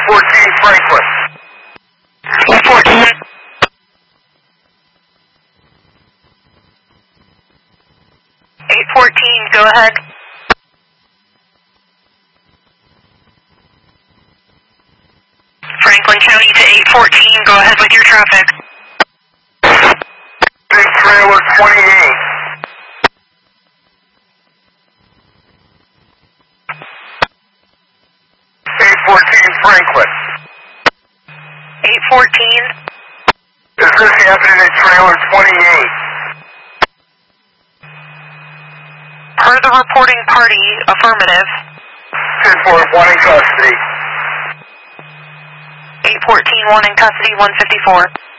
814 Franklin. 814. 814, go ahead. Franklin County to 814, go ahead with your traffic. Big trailer 28. 814 Franklin. 814. Is this happening at trailer 28? Per the reporting party, affirmative. 10-4, 1 in custody. 814, 1 in custody, 154.